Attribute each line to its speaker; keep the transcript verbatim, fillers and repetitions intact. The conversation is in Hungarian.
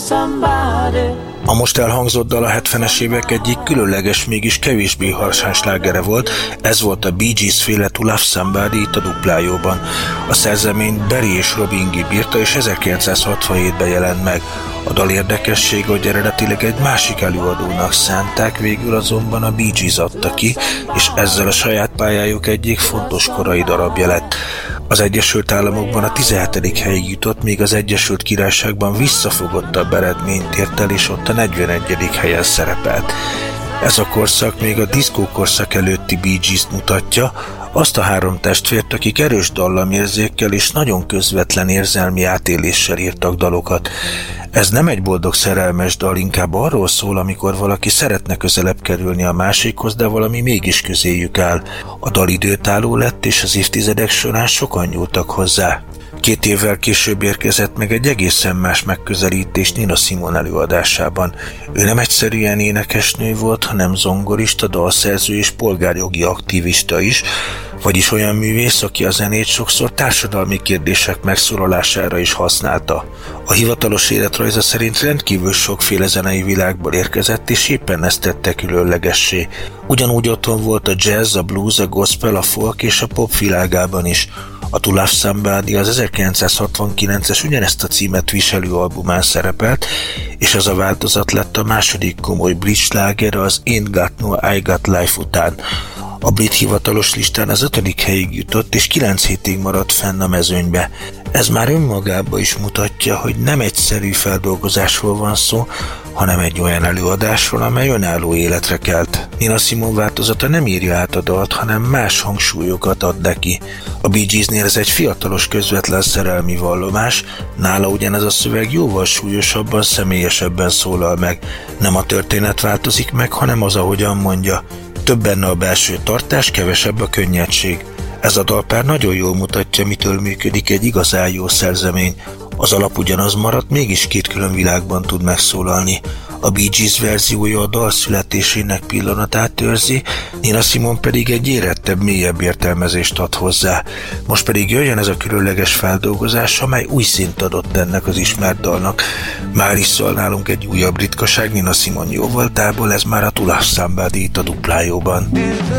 Speaker 1: A most elhangzott dal a hetvenes évek egyik különleges, mégis kevésbé harsány slágere volt, ez volt a Bee Gees féle To Love Somebody itt a duplájóban. A szerzeményt Barry és Robin Gibb írta, és ezerkilencszázhatvanhétben jelent meg. A dal érdekessége, hogy eredetileg egy másik előadónak szánták, végül azonban a Bee Gees adta ki, és ezzel a saját pályájuk egyik fontos korai darabja lett. Az Egyesült Államokban a tizenhetedik helyig jutott, míg az Egyesült Királyságban visszafogottabb eredményt ért el, és ott a negyvenegyedik helyen szerepelt. Ez a korszak még a diszkó korszak előtti Bee Gees-t mutatja, azt a három testvért, akik erős dallamérzékkel és nagyon közvetlen érzelmi átéléssel írtak dalokat. Ez nem egy boldog szerelmes dal, inkább arról szól, amikor valaki szeretne közelebb kerülni a másikhoz, de valami mégis közéjük áll. A dal időtálló lett, és az évtizedek során sokan nyúltak hozzá. Két évvel később érkezett meg egy egészen más megközelítés Nina Simone előadásában. Ő nem egyszerűen énekesnő volt, hanem zongorista, dalszerző és polgárjogi aktivista is, vagyis olyan művész, aki a zenét sokszor társadalmi kérdések megszólalására is használta. A hivatalos életrajza szerint rendkívül sokféle zenei világból érkezett, és éppen ezt tette különlegessé. Ugyanúgy otthon volt a jazz, a blues, a gospel, a folk és a pop világában is. A To Love Somebody az ezerkilencszázhatvankilences ugyanezt a címet viselő albumán szerepelt, és az a változat lett a második komoly brit sláger az Ain't Got No I Got Life után. A brit hivatalos listán az ötödik helyig jutott, és kilenc hétig maradt fenn a mezőnybe. Ez már önmagában is mutatja, hogy nem egyszerű feldolgozásról van szó, hanem egy olyan előadásról, amely önálló életre kelt. Nina Simone változata nem írja át a dalt, hanem más hangsúlyokat ad neki. A Bee Geesnél ez egy fiatalos közvetlen szerelmi vallomás, nála ugyanez a szöveg jóval súlyosabban, személyesebben szólal meg. Nem a történet változik meg, hanem az, ahogyan mondja. Több benne a belső tartás, kevesebb a könnyedség. Ez a dalpár nagyon jól mutatja, mitől működik egy igazán jó szerzemény. Az alap ugyanaz maradt, mégis két külön világban tud megszólalni. A Bee Gees verziója a dal születésének pillanatát őrzi, Nina Simone pedig egy érettebb, mélyebb értelmezést ad hozzá. Most pedig jöjjön ez a különleges feldolgozás, amely új szint adott ennek az ismert dalnak. Már is szól nálunk egy újabb ritkaság Nina Simone jóvoltából, ez már a To Love Somebody itt a duplájóban.